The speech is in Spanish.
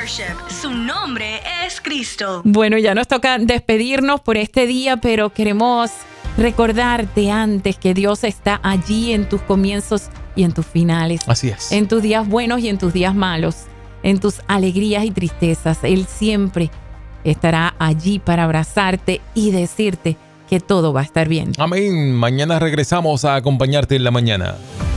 Worship. Su nombre es Cristo. Bueno, ya nos toca despedirnos por este día, pero queremos recordarte antes que Dios está allí en tus comienzos y en tus finales. Así es. En tus días buenos y en tus días malos. En tus alegrías y tristezas. Él siempre estará allí para abrazarte y decirte que todo va a estar bien. Amén. Mañana regresamos a acompañarte en la mañana.